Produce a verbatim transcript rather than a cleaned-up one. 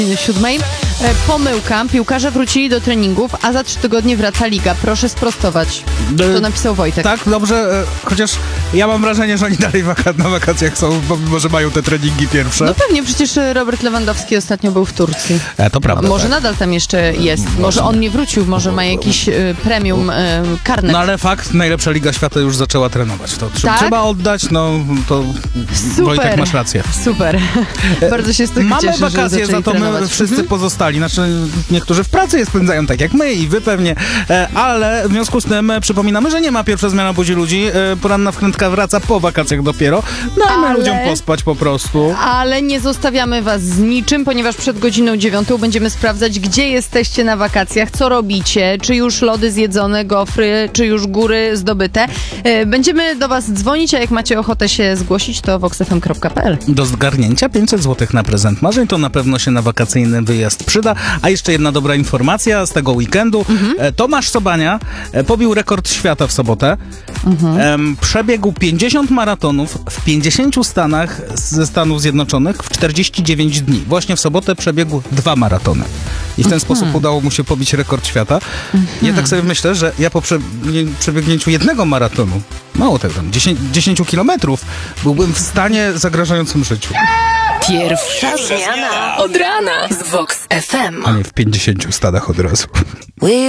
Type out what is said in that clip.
siódmej. Pomyłka. Piłkarze wrócili do treningów, a za trzy tygodnie wraca liga. Proszę sprostować. To napisał Wojtek. Tak, dobrze, chociaż ja mam wrażenie, że oni dalej waka- na wakacjach są, pomimo że mają te treningi pierwsze. No pewnie, przecież Robert Lewandowski ostatnio był w Turcji. E, to prawda. Może tak. nadal tam jeszcze jest. Może on nie wrócił, może ma jakiś y, premium y, karnet. No ale fakt, najlepsza Liga Świata już zaczęła trenować. To tr- Tak? trzeba oddać, no to Super. Wojtek, masz rację. Super. Bardzo się z tego Mamy cieszę, że wakacje, zaczęli za to my trenować. wszyscy Mhm. pozostali. Znaczy, niektórzy w pracy je spędzają tak jak my i wy pewnie, e, ale w związku z tym e, przypominamy, że nie ma pierwsza zmiana budzi ludzi. E, poranna wkrętka wraca po wakacjach dopiero. No i my Ale- ludziom pospać po prostu. Ale nie zostawiamy was z niczym, ponieważ przed godziną dziewiątą będziemy sprawdzać, gdzie jesteście na wakacjach, co robicie, czy już lody zjedzone, gofry, czy już góry zdobyte. E, Będziemy do was dzwonić, a jak macie ochotę się zgłosić, to vox f m kropka p l. Do zgarnięcia pięćset złotych na prezent marzeń, to na pewno się na wakacyjny wyjazd przyda. A jeszcze jedna dobra informacja z tego weekendu. Mhm. Tomasz Sobania e, pobił rekord świata w sobotę. Mhm. Em, przebiegł pięćdziesiąt maratonów w pięćdziesięciu stanach ze Stanów Zjednoczonych w czterdzieści dziewięć dni. Właśnie w sobotę przebiegł dwa maratony. I w ten mhm. sposób udało mu się pobić rekord świata. Mhm. Ja tak sobie myślę, że ja po przebiegnie, przebiegnięciu jednego maratonu, mało tego, tam dziesięć, dziesięć kilometrów, byłbym w stanie zagrażającym życiu. Pierwsza zmiana od rana z Vox F M. A nie w pięćdziesięciu stadach od razu.